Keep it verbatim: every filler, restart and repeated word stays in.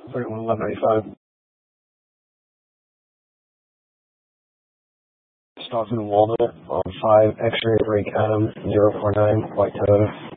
thirty-one eleven ninety-five. Stockton Walnut on five X-ray break Adam zero four nine White Toyota.